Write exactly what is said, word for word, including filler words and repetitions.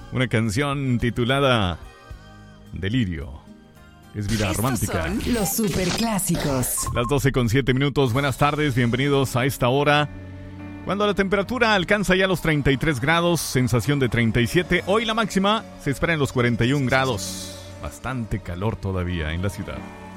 Una canción titulada Delirio. Es vida Estos romántica. son los superclásicos. Las doce con siete minutos. Buenas tardes, bienvenidos a esta hora. Cuando la temperatura alcanza ya los treinta y tres grados, sensación de treinta y siete. Hoy la máxima se espera en los cuarenta y un grados. Bastante calor todavía en la ciudad.